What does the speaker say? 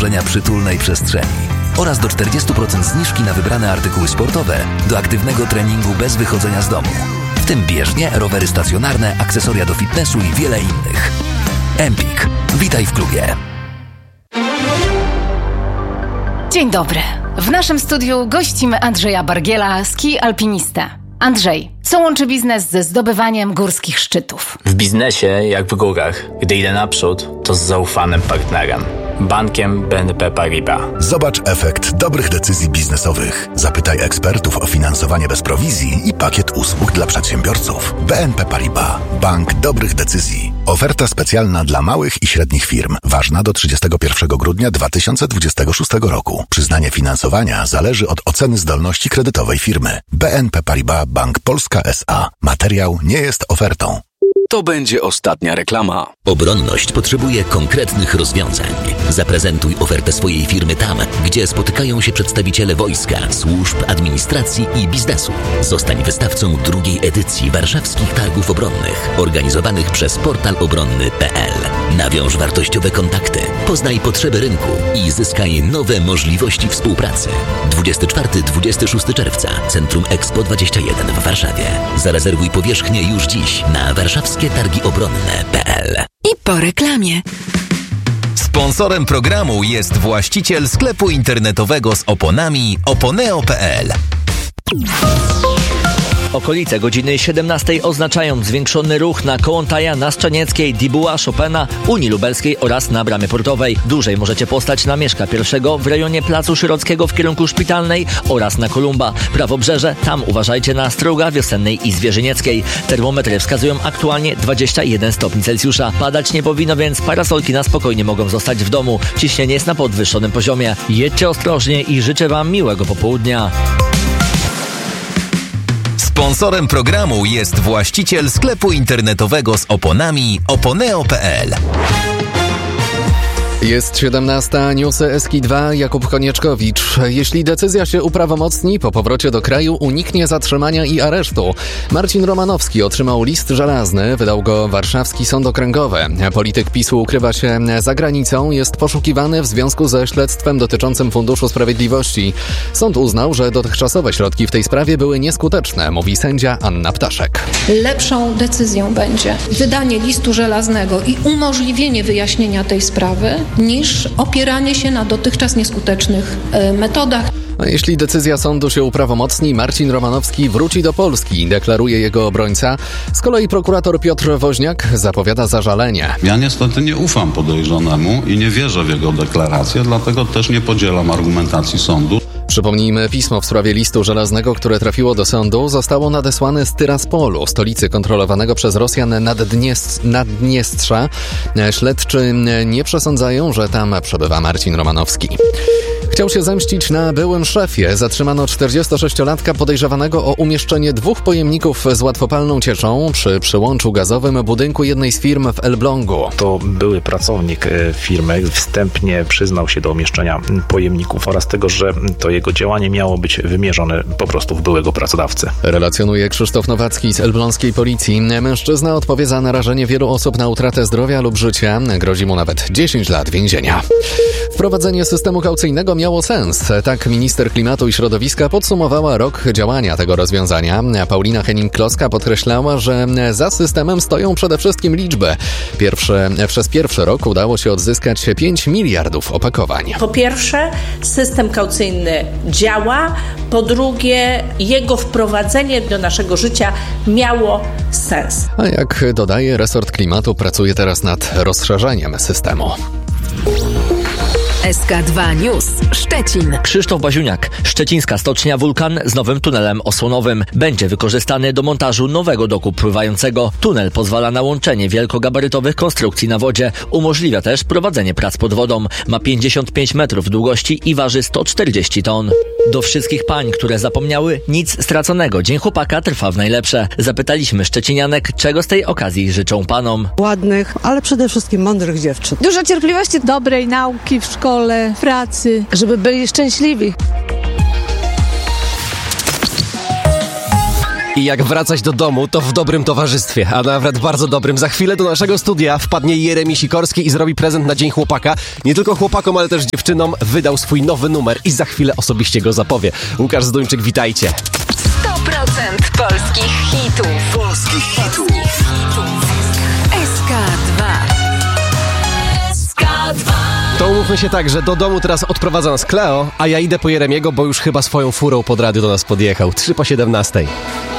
stworzenia przytulnej przestrzeni oraz do 40% zniżki na wybrane artykuły sportowe do aktywnego treningu bez wychodzenia z domu, w tym bieżnie, rowery stacjonarne, akcesoria do fitnessu i wiele innych. Empik. Witaj w klubie. Dzień dobry. W naszym studiu gościmy Andrzeja Bargiela, ski-alpinistę. Andrzej, co łączy biznes ze zdobywaniem górskich szczytów? W biznesie, jak w górach, gdy idę naprzód, to z zaufanym partnerem. Bankiem BNP Paribas. Zobacz efekt dobrych decyzji biznesowych. Zapytaj ekspertów o finansowanie bez prowizji i pakiet usług dla przedsiębiorców. BNP Paribas. Bank dobrych decyzji. Oferta specjalna dla małych i średnich firm. Ważna do 31 grudnia 2026 roku. Przyznanie finansowania zależy od oceny zdolności kredytowej firmy. BNP Paribas Bank Polska S.A. Materiał nie jest ofertą. To będzie ostatnia reklama. Obronność potrzebuje konkretnych rozwiązań. Zaprezentuj ofertę swojej firmy tam, gdzie spotykają się przedstawiciele wojska, służb, administracji i biznesu. Zostań wystawcą drugiej edycji Warszawskich Targów Obronnych, organizowanych przez portal obronny.pl. Nawiąż wartościowe kontakty, poznaj potrzeby rynku i zyskaj nowe możliwości współpracy. 24-26 czerwca, Centrum Expo 21 w Warszawie. Zarezerwuj powierzchnię już dziś na warszawskietargiobronne.pl. I po reklamie. Sponsorem programu jest właściciel sklepu internetowego z oponami oponeo.pl. Okolice godziny 17 oznaczają zwiększony ruch na Kołątaja, Nastrzenieckiej, Dibuła, Chopina, Unii Lubelskiej oraz na Bramie Portowej. Dłużej możecie postać na Mieszka I w rejonie Placu Szyrockiego w kierunku Szpitalnej oraz na Kolumba. Prawobrzeże, tam uważajcie na Struga, Wiosennej i Zwierzynieckiej. Termometry wskazują aktualnie 21 stopni Celsjusza. Padać nie powinno, więc parasolki na spokojnie mogą zostać w domu. Ciśnienie jest na podwyższonym poziomie. Jedźcie ostrożnie i życzę Wam miłego popołudnia. Sponsorem programu jest właściciel sklepu internetowego z oponami oponeo.pl. Jest 17, newsy Eski2, Jakub Konieczkowicz. Jeśli decyzja się uprawomocni, po powrocie do kraju uniknie zatrzymania i aresztu. Marcin Romanowski otrzymał list żelazny, wydał go Warszawski Sąd Okręgowy. Polityk PiS-u ukrywa się za granicą, jest poszukiwany w związku ze śledztwem dotyczącym Funduszu Sprawiedliwości. Sąd uznał, że dotychczasowe środki w tej sprawie były nieskuteczne, mówi sędzia Anna Ptaszek. Lepszą decyzją będzie wydanie listu żelaznego i umożliwienie wyjaśnienia tej sprawy, niż opieranie się na dotychczas nieskutecznych metodach. A jeśli decyzja sądu się uprawomocni, Marcin Romanowski wróci do Polski, deklaruje jego obrońca. Z kolei prokurator Piotr Woźniak zapowiada zażalenie. Ja niestety nie ufam podejrzanemu i nie wierzę w jego deklarację, dlatego też nie podzielam argumentacji sądu. Przypomnijmy, pismo w sprawie listu żelaznego, które trafiło do sądu, zostało nadesłane z Tyraspolu, stolicy kontrolowanego przez Rosjan Naddniestrza. Śledczy nie przesądzają, że tam przebywa Marcin Romanowski. Chciał się zemścić na byłym szefie. Zatrzymano 46-latka podejrzewanego o umieszczenie 2 pojemników z łatwopalną cieczą przy przyłączu gazowym budynku jednej z firm w Elblągu. To były pracownik firmy wstępnie przyznał się do umieszczenia pojemników oraz tego, że to jego działanie miało być wymierzone po prostu w byłego pracodawcę. Relacjonuje Krzysztof Nowacki z elbląskiej policji. Mężczyzna odpowie za narażenie wielu osób na utratę zdrowia lub życia. Grozi mu nawet 10 lat więzienia. Wprowadzenie systemu kaucyjnego miało sens. Tak minister klimatu i środowiska podsumowała rok działania tego rozwiązania. Paulina Henning-Kloska podkreślała, że za systemem stoją przede wszystkim liczby. Przez pierwszy rok udało się odzyskać 5 miliardów opakowań. Po pierwsze, system kaucyjny działa. Po drugie, jego wprowadzenie do naszego życia miało sens. A jak dodaje, resort klimatu pracuje teraz nad rozszerzeniem systemu. SK2 News Szczecin. Krzysztof Baziuniak. Szczecińska stocznia Wulkan z nowym tunelem osłonowym będzie wykorzystany do montażu nowego doku pływającego. Tunel pozwala na łączenie wielkogabarytowych konstrukcji na wodzie. Umożliwia też prowadzenie prac pod wodą. Ma 55 metrów długości i waży 140 ton. Do wszystkich pań, które zapomniały, nic straconego. Dzień Chłopaka trwa w najlepsze. Zapytaliśmy szczecinianek, czego z tej okazji życzą panom. Ładnych, ale przede wszystkim mądrych dziewczyn. Dużo cierpliwości, dobrej nauki w szkole, pracy, żeby byli szczęśliwi. I jak wracać do domu, to w dobrym towarzystwie, a nawet bardzo dobrym. Za chwilę do naszego studia wpadnie Jeremi Sikorski i zrobi prezent na Dzień Chłopaka. Nie tylko chłopakom, ale też dziewczynom wydał swój nowy numer i za chwilę osobiście go zapowie. Łukasz Zduńczyk, witajcie. 100% polskich hitów. SK2. To umówmy się tak, że do domu teraz odprowadza nas Kleo, a ja idę po Jeremiego, bo już chyba swoją furą pod radio do nas podjechał. 3 po 17.